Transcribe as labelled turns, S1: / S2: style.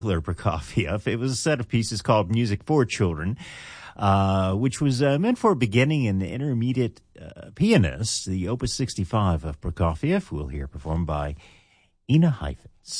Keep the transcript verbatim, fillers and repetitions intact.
S1: Prokofiev. It was a set of pieces called Music for Children, uh, which was uh, meant for beginning and intermediate uh, pianists. The Opus sixty-five of Prokofiev we'll hear performed by Ina Heifetz.